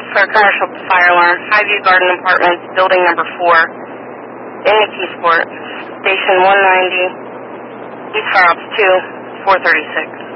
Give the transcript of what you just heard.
for a commercial fire alarm, Highview Garden Apartments, building number 4, in McKeesport, station 190, East Fire Ops 2, 436.